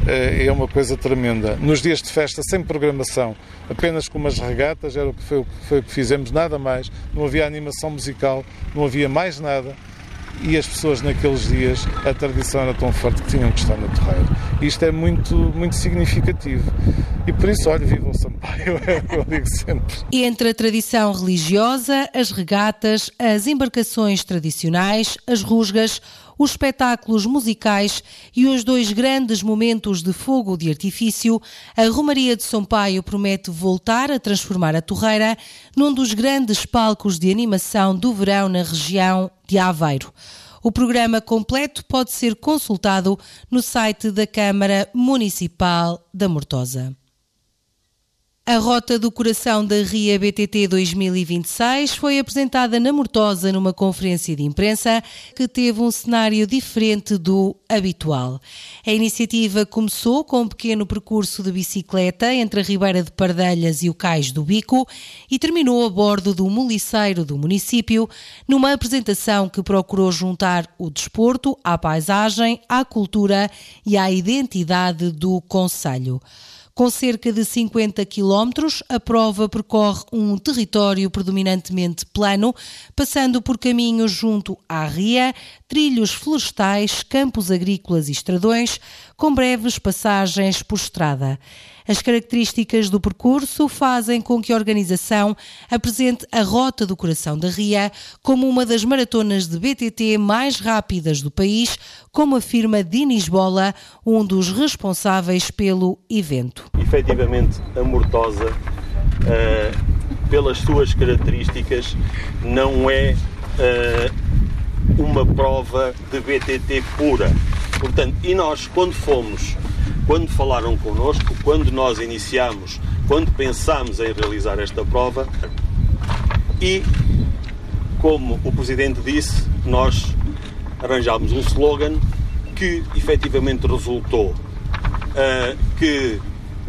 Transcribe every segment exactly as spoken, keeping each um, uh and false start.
é uma coisa tremenda. Nos dias de festa, sem programação, apenas com umas regatas, era o que foi, foi o que fizemos, nada mais. Não havia animação musical, não havia mais nada. E as pessoas naqueles dias, a tradição era tão forte que tinham que estar no terreiro. Isto é muito, muito significativo. E por isso, olha, viva o Sampaio, é o que eu digo sempre. Entre a tradição religiosa, as regatas, as embarcações tradicionais, as rusgas, os espetáculos musicais e os dois grandes momentos de fogo de artifício, a Romaria de Sampaio promete voltar a transformar a Torreira num dos grandes palcos de animação do verão na região de Aveiro. O programa completo pode ser consultado no site da Câmara Municipal da Mortosa. A Rota do Coração da Ria B T T dois mil e vinte e seis foi apresentada na Mortosa numa conferência de imprensa que teve um cenário diferente do habitual. A iniciativa começou com um pequeno percurso de bicicleta entre a Ribeira de Pardelhas e o Cais do Bico e terminou a bordo do moliceiro do município, numa apresentação que procurou juntar o desporto à paisagem, à cultura e à identidade do concelho. Com cerca de cinquenta quilómetros, a prova percorre um território predominantemente plano, passando por caminhos junto à ria, trilhos florestais, campos agrícolas e estradões, com breves passagens por estrada. As características do percurso fazem com que a organização apresente a Rota do Coração da Ria como uma das maratonas de B T T mais rápidas do país, como afirma Dinis Bola, um dos responsáveis pelo evento. Efetivamente, a Mortosa, uh, pelas suas características, não é uh, uma prova de B T T pura. Portanto, e nós, quando fomos, quando falaram connosco, quando nós iniciamos, quando pensámos em realizar esta prova, e, como o Presidente disse, nós arranjámos um slogan que efetivamente resultou, uh, que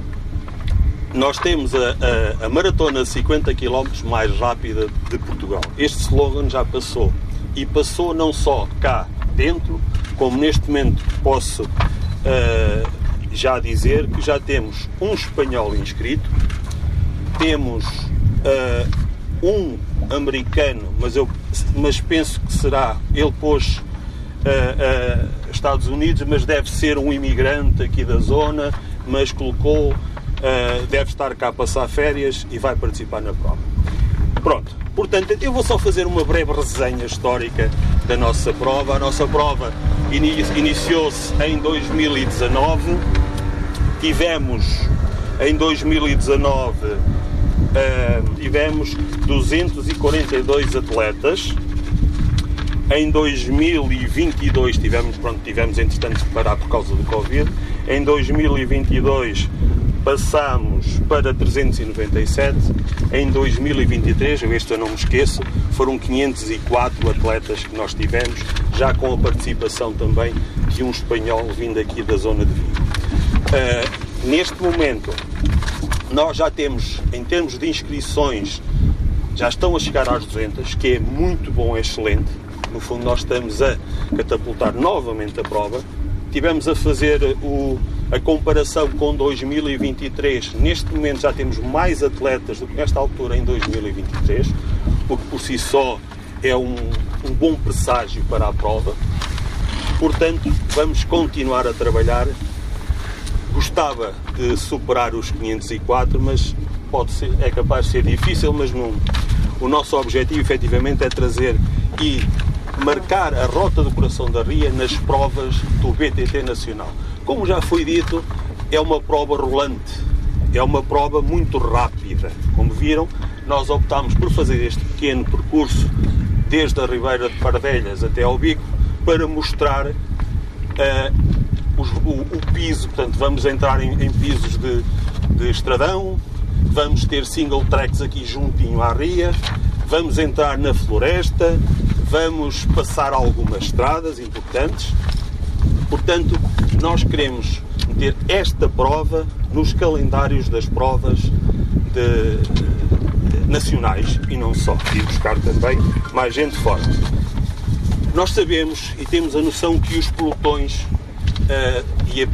nós temos a, a, a maratona de cinquenta quilómetros mais rápida de Portugal. Este slogan já passou, e passou não só cá dentro, como neste momento posso uh, já dizer que já temos um espanhol inscrito, temos uh, um americano, mas, eu, mas penso que será, ele pôs uh, uh, Estados Unidos, mas deve ser um imigrante aqui da zona, mas colocou, uh, deve estar cá a passar férias e vai participar na prova. Pronto, portanto, eu vou só fazer uma breve resenha histórica da nossa prova. A nossa prova iniciou-se em dois mil e dezanove, tivemos em dois mil e dezanove uh, tivemos duzentos e quarenta e dois atletas, em dois mil e vinte e dois tivemos, pronto, tivemos entretanto de parar por causa do Covid, em dois mil e vinte e dois passámos para trezentos e noventa e sete, em dois mil e vinte e três, eu este eu não me esqueço, foram quinhentos e quatro atletas que nós tivemos, já com a participação também de um espanhol vindo aqui da zona de Vigo. Uh, neste momento, nós já temos, em termos de inscrições, já estão a chegar às duzentas, que é muito bom, é excelente. No fundo, nós estamos a catapultar novamente a prova. Tivemos a fazer o, a comparação com dois mil e vinte e três. Neste momento já temos mais atletas do que nesta altura em dois mil e vinte e três, o que por si só é um, um bom presságio para a prova. Portanto, vamos continuar a trabalhar. Gostava de superar os quinhentos e quatro, mas pode ser, é capaz de ser difícil, mas não. O nosso objetivo, efetivamente, é trazer e marcar a Rota do Coração da Ria nas provas do B T T Nacional. Como já foi dito, é uma prova rolante, é uma prova muito rápida. Como viram, nós optámos por fazer este pequeno percurso desde a Ribeira de Pardelhas até ao Bico para mostrar uh, o, o, o piso. Portanto, vamos entrar em, em pisos de, de estradão, vamos ter single tracks aqui juntinho à ria, vamos entrar na floresta, vamos passar algumas estradas importantes. Portanto, nós queremos meter esta prova nos calendários das provas de, de, nacionais e não só, e buscar também mais gente fora. Nós sabemos e temos a noção que os pelotões uh, e a